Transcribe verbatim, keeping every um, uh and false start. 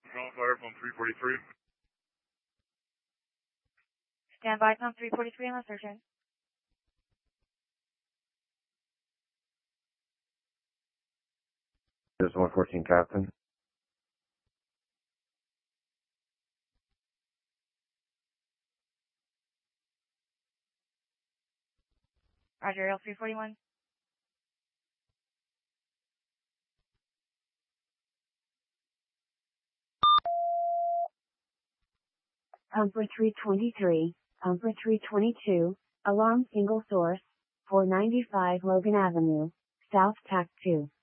Ground fire, pump three forty-three. Stand by, pump three forty-three on the surgeon. This is one fourteen, Captain. Roger, L three forty-one. Pumper three twenty-three, Pumper three twenty-two, alarm single source, four ninety-five Logan Avenue, South Tac two.